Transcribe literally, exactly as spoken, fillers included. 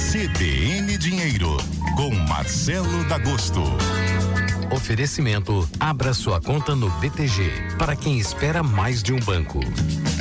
C B N Dinheiro, com Marcelo D'Agosto. Oferecimento: abra sua conta no B T G, para quem espera mais de um banco.